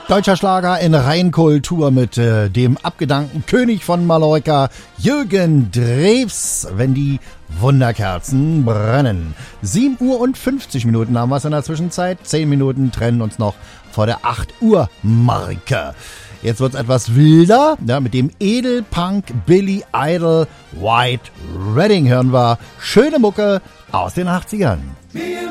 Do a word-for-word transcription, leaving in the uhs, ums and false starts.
Deutscher Schlager in Reinkultur mit äh, dem abgedankten König von Mallorca, Jürgen Drews, wenn die Wunderkerzen brennen. sieben Uhr und fünfzig Minuten haben wir es in der Zwischenzeit. zehn Minuten trennen uns noch vor der acht Uhr Marke. Jetzt wird's etwas wilder, ja, mit dem Edelpunk Billy Idol White Wedding hören wir schöne Mucke aus den achtzigern.